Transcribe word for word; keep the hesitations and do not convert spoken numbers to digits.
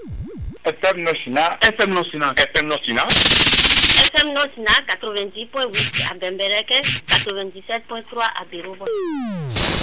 F M Nosina. F M Nosina. F M Nosina. F M Nosina quatre-vingt-dix point huit à Bembereke, quatre-vingt-dix-sept point trois à Birobo.